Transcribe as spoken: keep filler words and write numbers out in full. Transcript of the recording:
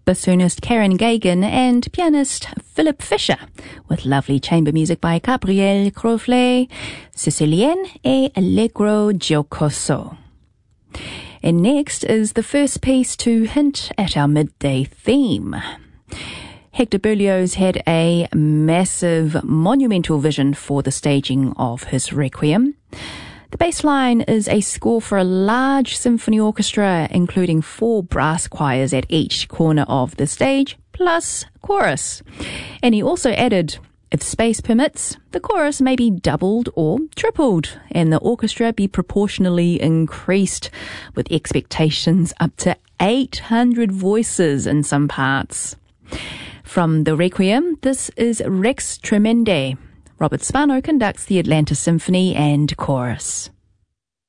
bassoonist Karen Gagan and pianist Philip Fisher, with lovely chamber music by Gabriel Croflet, Sicilienne et Allegro Giocoso. And next is the first piece to hint at our midday theme. Hector Berlioz had a massive, monumental vision for the staging of his Requiem. The bass line is a score for a large symphony orchestra, including four brass choirs at each corner of the stage, plus chorus. And he also added, if space permits, the chorus may be doubled or tripled, and the orchestra be proportionally increased, with expectations up to eight hundred voices in some parts. From the Requiem, this is Rex Tremendi. Robert Spano conducts the Atlanta Symphony and Chorus.